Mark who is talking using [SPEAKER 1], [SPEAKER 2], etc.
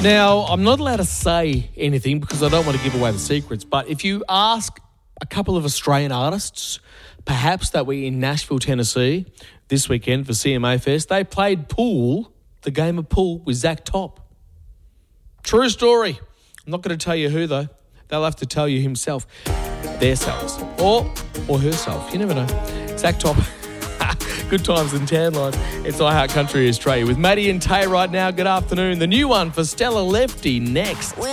[SPEAKER 1] Now, I'm not allowed to say anything because I don't want to give away the secrets, but if you ask a couple of Australian artists, perhaps that were in Nashville, Tennessee, this weekend for CMA Fest, they played pool, the game of pool, with Zach Top. True story. I'm not going to tell you who, though. They'll have to tell you himself, theirselves, or herself. You never know. Zach Top. Good times in Tanline. It's iHeart Country Australia with Maddie and Tay right now. Good afternoon. The new one for Stella Lefty next.